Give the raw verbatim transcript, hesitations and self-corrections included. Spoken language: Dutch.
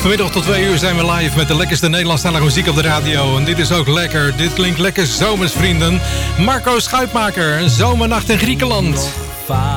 Vanmiddag tot twee uur zijn we live met de lekkerste Nederlandstalige muziek op de radio. En dit is ook lekker. Dit klinkt lekker zomers, vrienden. Marco Schuitmaker, een zomernacht in Griekenland.